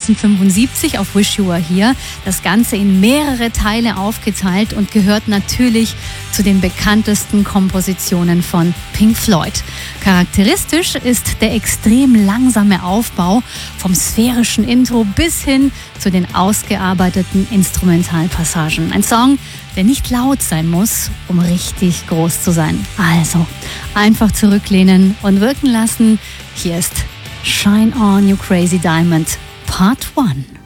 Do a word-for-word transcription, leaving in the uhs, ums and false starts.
neunzehnhundertfünfundsiebzig auf Wish You Were Here. Das Ganze in mehrere Teile aufgeteilt und gehört natürlich zu den bekanntesten Kompositionen von Pink Floyd. Charakteristisch ist der extrem langsame Aufbau vom sphärischen Intro bis hin zu den ausgearbeiteten Instrumentalpassagen. Ein Song, der nicht laut sein muss, um richtig groß zu sein. Also einfach zurücklehnen und wirken lassen. Hier ist Shine On You Crazy Diamond Part eins.